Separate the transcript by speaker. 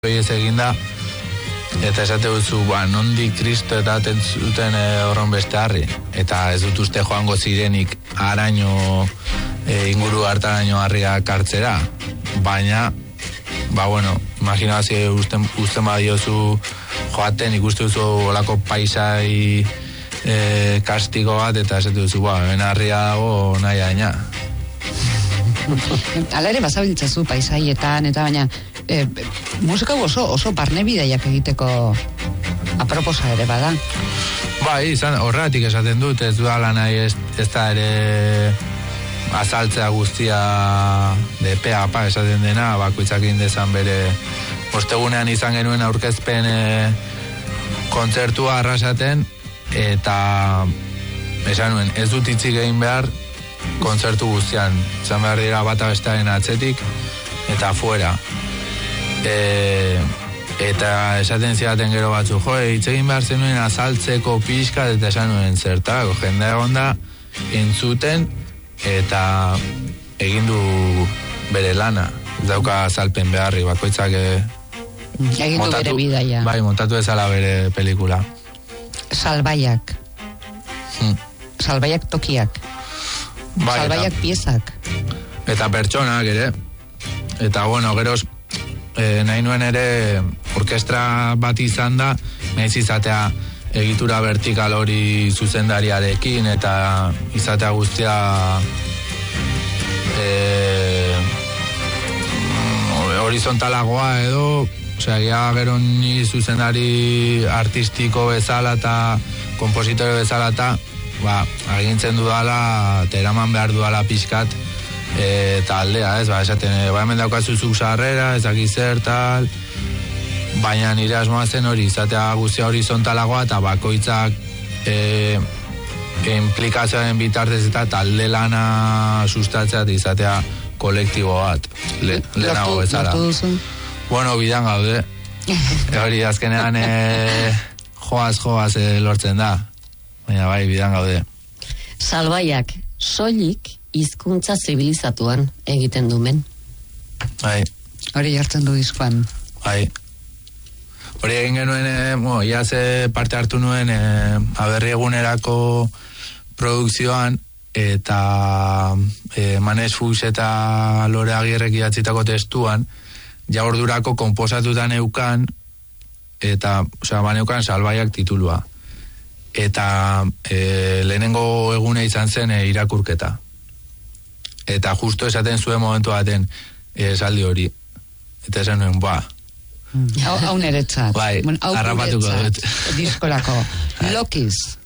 Speaker 1: ez eginda, eta esate duzu, nondik Kristo eta zuten horren beste harri. Eta ez dut uste joango zirenik araño inguru hartaraino harriak hartzera. Baina, imaginazio usten badiozu joaten, ikustu duzu olako paisai kastigo bat, eta esate duzu, ben harria dago nahi aina.
Speaker 2: Hala ere bazabiltzazu paisaietan, eta baina musika oso barnebidaiak egiteko aproposa ere bada.
Speaker 1: Bai, horregatik esaten dut, ez duela nahi ez da ere azaltzea guztia de peapa esaten dena, bakoitzak indezan bere ostegunean izan genuen aurkezpen kontzertua arrasaten, eta esan nuen, ez dut hitzik egin behar kontzertu guztian, izan behar dira bata bestearen atzetik, eta fuera. Eta esaten zidaten gero batzu, hitz egin behar zenuen azaltzeko pixka, eta esan nuen zertarako, jendea egonda entzuten, eta egin du bere lana, ez dauka azalpen beharri, bakoitzak
Speaker 2: egin du bere bidaia.
Speaker 1: Bai, montatu ezala bere pelikula.
Speaker 2: Salbaiak. Salbaiak tokiak. Bai, salbaiak piezak.
Speaker 1: Eta pertsonak ere. Eta geroz nahi nuen ere orkestra bat izan da, nahiz izatea egitura vertikal hori zuzendariarekin, eta izatea guztia horizontalagoa edo, gero ni zuzendari artistiko bezala eta kompositore bezala eta agintzen dudala, teraman behar dudala pixkat taldea, esaten, hemen daukazu zuk sarrera, ezakizer, tal, baina nire asmoa zen hori, izatea guztia horizontalagoa, eta bakoitzak implikazioaren bitartez eta talde lana sustatzea, izatea kolektibo bat, lehenago bezala.
Speaker 2: Lortu duzu?
Speaker 1: Bidan gaude. Hori, azkenean joaz lortzen da. Baina bai, bidan gaude.
Speaker 3: Salbaiak, soilik hizkuntza zibilizatuan egiten dumen.
Speaker 1: Bai.
Speaker 2: Hori jartzen du diskoan.
Speaker 1: Bai. Hori egin genuen, iaze parte hartu nuen aberri egunerako produkzioan, eta Manes Fuchs eta Lore Agirrek idatzitako testuan, ja ordurako konposatutan eukan, eta, baneukan Salbaiak titulua. Eta lehenengo egune izan zen irakurketa. Eta justo esaten zuen momentu baten esaldi hori. Eta esan nuen,
Speaker 2: Hau neretzat.
Speaker 1: Bai, harrapatuko dut.
Speaker 2: Diskolako. Lokiz.